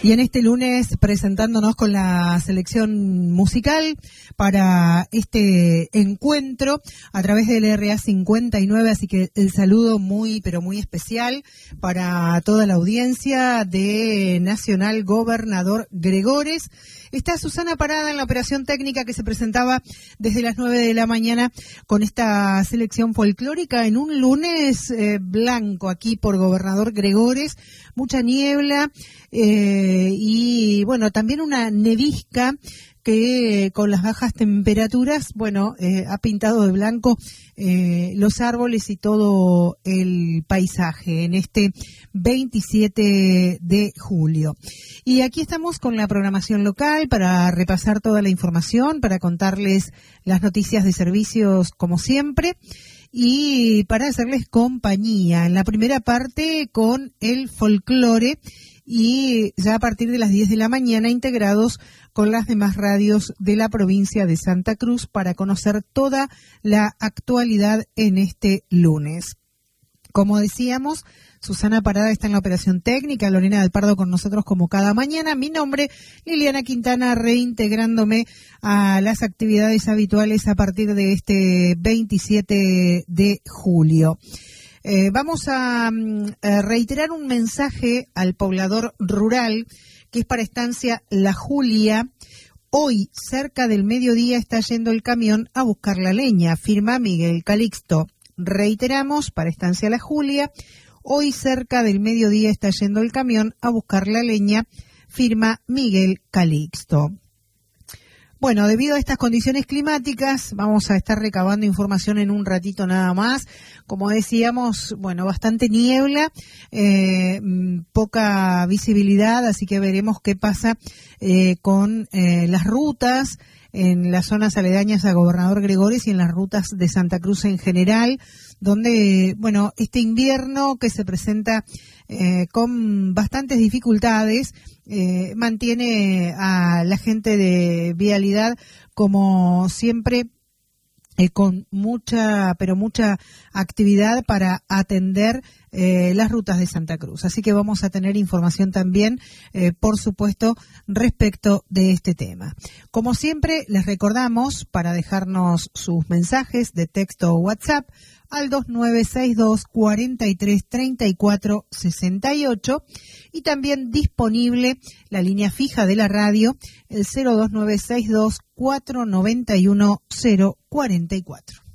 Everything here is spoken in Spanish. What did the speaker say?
Y en este lunes presentándonos con la selección musical para este encuentro a través del RA 59, así que el saludo muy, pero muy especial para toda la audiencia de Nacional Gobernador Gregores. Está Susana Parada en la operación técnica que se presentaba desde las 9 de la mañana con esta selección folclórica en un lunes blanco aquí por Gobernador Gregores, mucha niebla y bueno, también una nevisca que con las bajas temperaturas, bueno, ha pintado de blanco los árboles y todo el paisaje en este 27 de julio. Y aquí estamos con la programación local para repasar toda la información, para contarles las noticias de servicios como siempre y para hacerles compañía en la primera parte con el folclore y ya a partir de las 10 de la mañana integrados con las demás radios de la provincia de Santa Cruz para conocer toda la actualidad en este lunes. Como decíamos, Susana Parada está en la operación técnica, Lorena del Pardo con nosotros como cada mañana. Mi nombre, Liliana Quintana, reintegrándome a las actividades habituales a partir de este 27 de julio. Vamos a reiterar un mensaje al poblador rural que es para Estancia La Julia. Hoy, cerca del mediodía, está yendo el camión a buscar la leña, firma Miguel Calixto. Reiteramos, para Estancia La Julia, hoy cerca del mediodía está yendo el camión a buscar la leña, firma Miguel Calixto. Bueno, debido a estas condiciones climáticas, vamos a estar recabando información en un ratito nada más. Como decíamos, bueno, bastante niebla, poca visibilidad, así que veremos qué pasa con las rutas en las zonas aledañas a Gobernador Gregores y en las rutas de Santa Cruz en general, donde, bueno, este invierno que se presenta con bastantes dificultades, mantiene a la gente de vialidad como siempre con mucha, pero mucha actividad para atender las rutas de Santa Cruz. Así que vamos a tener información también, por supuesto, respecto de este tema. Como siempre, les recordamos para dejarnos sus mensajes de texto o WhatsApp al 2962 43 34 68 y también disponible la línea fija de la radio, el 02962 491 044.